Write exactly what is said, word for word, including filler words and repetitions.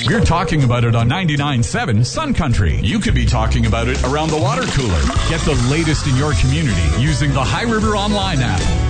We're talking about it on ninety-nine point seven Sun Country. You could be talking about it around the water cooler. Get the latest in your community using the High River Online app.